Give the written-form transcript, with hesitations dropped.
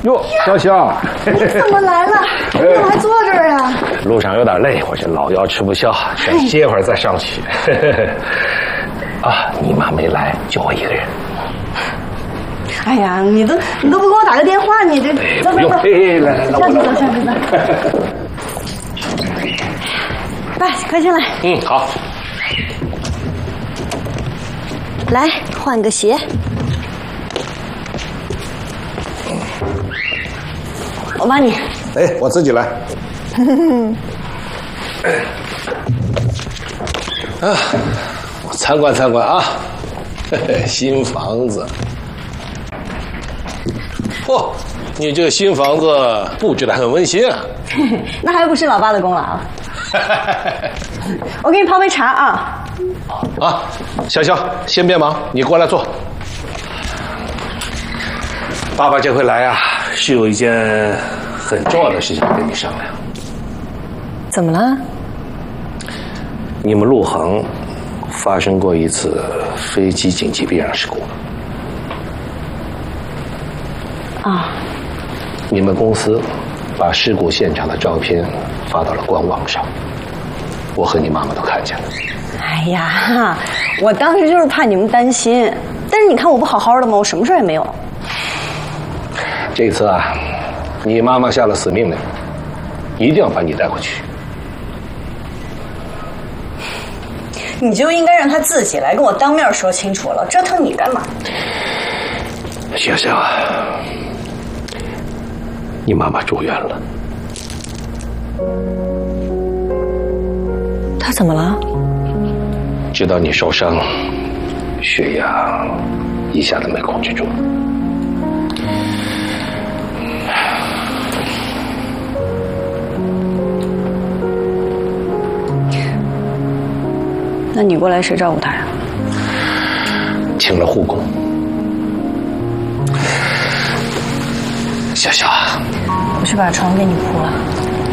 哟，小香， 你怎么来了？你怎么还坐这儿啊？ 路上有点累，我这老腰吃不消，想歇会儿再上去。啊，你妈没来，就我一个人。 哎呀，你都不给我打个电话，你这不用，来， 下去走。来，快进来。 好。 来，换个鞋。我帮你。 哎，我自己来。啊，我参观参观啊，新房子。嚯，你这新房子布置得很温馨啊。 那还不是老爸的功劳。我给你泡杯茶啊。 啊，香香，先别忙，你过来坐。爸爸这回来啊，是有一件很重要的事情跟你商量。 怎么了？ 你们陆航发生过一次飞机紧急避让事故。 啊。 你们公司把事故现场的照片发到了官网上，我和你妈妈都看见了。 哎呀，我当时就是怕你们担心，但是你看我不好好的吗？我什么事也没有。 这次啊，你妈妈下了死命令，一定要把你带回去。 你就应该让他自己来跟我当面说清楚了，折腾你干嘛？ 香香啊，你妈妈住院了。 她怎么了？ 知道你受伤，血压一下子没控制住。 那你过来谁照顾她呀？ 请了护工。小小啊， 我去把床给你铺了。